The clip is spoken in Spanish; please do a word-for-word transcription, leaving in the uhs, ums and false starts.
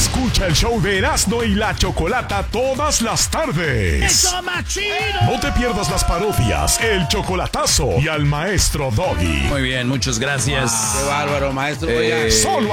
Escucha el show de Erasmo y la Chocolata todas las tardes. ¡Eso, más chido! No te pierdas las parodias, el chocolatazo y al maestro Doggy. Muy bien, muchas gracias. Ah, qué bárbaro, maestro. Eh, Solo